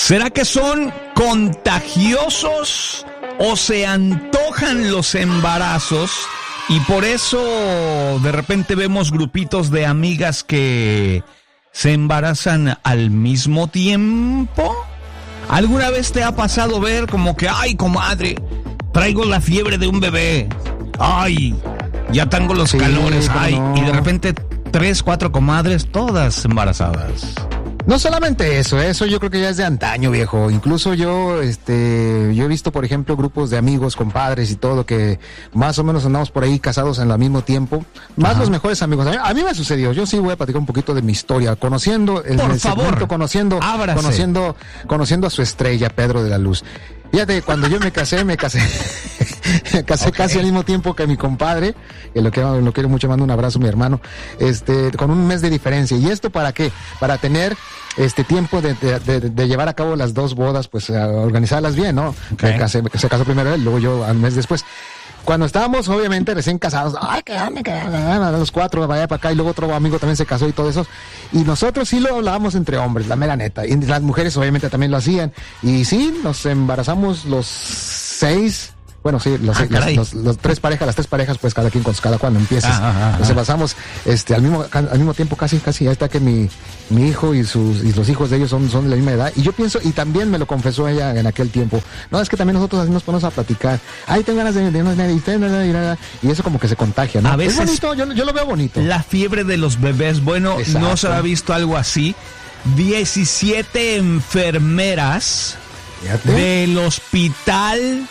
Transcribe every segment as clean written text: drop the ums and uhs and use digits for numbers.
¿Será que son contagiosos o se antojan los embarazos? Y por eso de repente vemos grupitos de amigas que se embarazan al mismo tiempo. ¿Alguna vez te ha pasado ver como que, ay, comadre, traigo la fiebre de un bebé? Ay, ya tengo los calores. Ay, no. Y de repente 3, 4 comadres, todas embarazadas. No solamente eso yo creo que ya es de antaño, viejo. Incluso yo he visto, por ejemplo, grupos de amigos, compadres y todo, que más o menos andamos por ahí casados al mismo tiempo. Más los mejores amigos. A mí me sucedió. Yo sí voy a platicar un poquito de mi historia, conociendo conociendo a su estrella, Pedro de la Luz. Fíjate, cuando yo me casé okay. Casi al mismo tiempo que mi compadre, que lo quiero mucho, mando un abrazo a mi hermano, con un mes de diferencia. ¿Y esto para qué? Para tener tiempo de llevar a cabo las 2 bodas, pues a organizarlas bien, ¿no? Okay. Se casó primero él, luego yo al mes después. Cuando estábamos, obviamente, recién casados, ay, que a los 4, vaya para acá, y luego otro amigo también se casó y todo eso. Y nosotros sí lo hablábamos entre hombres, la mera neta. Y las mujeres obviamente también lo hacían. Y sí, nos embarazamos los 6. Bueno, sí, los 3 parejas, las 3 parejas, pues cada quien con cada cuando empieces. Nos pasamos al mismo tiempo, casi, ahí está que mi hijo y los hijos de ellos son de la misma edad. Y yo pienso, y también me lo confesó ella en aquel tiempo, no, es que también nosotros así nos ponemos a platicar. Ay, tengo ganas de y eso como que se contagia, ¿no? A veces es bonito, yo lo veo bonito. La fiebre de los bebés, bueno, exacto. No se ha visto algo así. 17 enfermeras Fíjate. Del hospital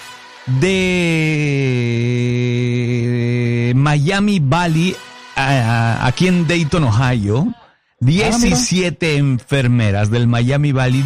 de Miami Valley, aquí en Dayton, Ohio, 17 enfermeras del Miami Valley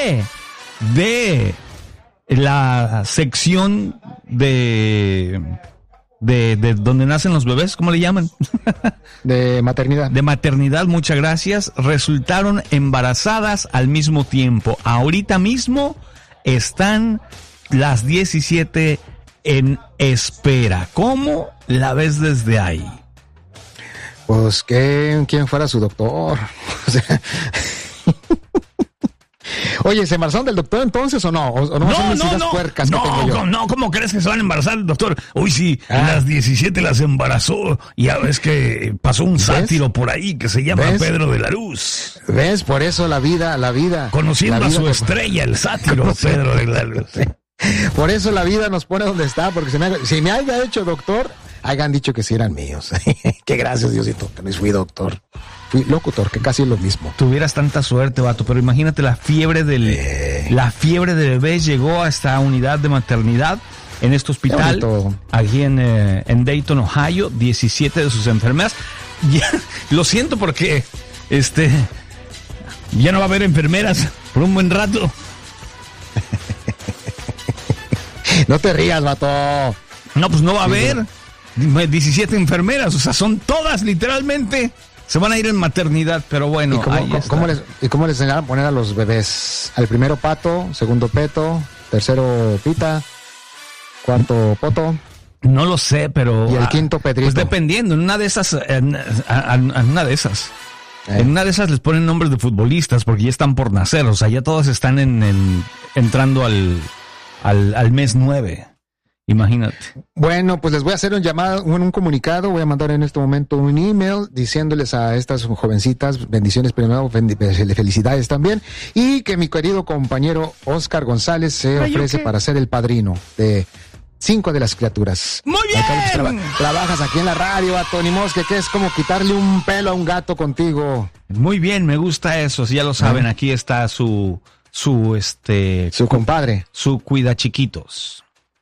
de la sección de donde nacen los bebés, ¿cómo le llaman? De maternidad. De maternidad, muchas gracias. Resultaron embarazadas al mismo tiempo. Ahorita mismo están las 17 en espera. ¿Cómo la ves desde ahí? Pues quién fuera su doctor. O sea, oye, ¿se embarazaron del doctor entonces o no? ¿O no son necesidades puercas que tengo yo? No, ¿cómo crees que se van a embarazar del doctor? Uy, sí, las 17 las embarazó. Y ya ves que pasó un sátiro por ahí que se llama Pedro de la Luz. ¿Ves? Por eso la vida. Conociendo a su estrella, el sátiro Pedro de la Luz. Por eso la vida nos pone donde está, porque si me haya hecho doctor, hayan dicho que sí eran míos. Qué gracias, Diosito, que no fui doctor. Fui locutor, que casi es lo mismo. Tuvieras tanta suerte, vato, pero imagínate la fiebre de bebés llegó a esta unidad de maternidad en este hospital, aquí en Dayton, Ohio, 17 de sus enfermeras. Ya, lo siento porque ya no va a haber enfermeras por un buen rato. No te rías, vato. No, pues no va a haber 17 enfermeras, o sea, son todas literalmente. Se van a ir en maternidad, pero bueno. ¿Y cómo les enseñaron a poner a los bebés? Al primero pato, segundo peto, tercero pita, cuarto poto. No lo sé, pero... Y el quinto pedrito. Pues dependiendo, en una de esas... En una de esas les ponen nombres de futbolistas porque ya están por nacer, o sea, ya todas están entrando al mes 9. Imagínate. Bueno, pues les voy a hacer un comunicado, voy a mandar en este momento un email diciéndoles a estas jovencitas bendiciones primero, felicidades también, y que mi querido compañero Oscar González se ofrece para ser el padrino de 5 de las criaturas. ¡Muy bien! Trabajas aquí en la radio, Tony Mosque, que es como quitarle un pelo a un gato contigo. Muy bien, me gusta eso, si ya lo saben, aquí está su compadre. Su cuida chiquitos.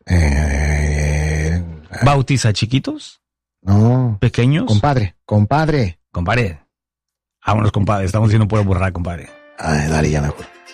¿Bautiza chiquitos? No. ¿Pequeños? Compadre. Vámonos, compadre. Estamos diciendo puedo borrar, compadre. Ay, dale, ya mejor.